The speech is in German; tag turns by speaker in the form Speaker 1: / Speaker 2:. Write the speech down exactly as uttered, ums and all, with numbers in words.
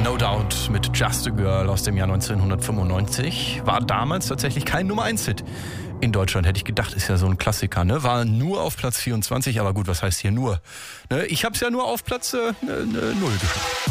Speaker 1: No Doubt mit Just a Girl aus dem Jahr neunzehnhundertfünfundneunzig. War damals tatsächlich kein Nummer eins Hit. In Deutschland hätte ich gedacht, ist ja so ein Klassiker, ne? War nur auf Platz vierundzwanzig, aber gut, was heißt hier nur? Ne? Ich habe es ja nur auf Platz äh, null geschafft.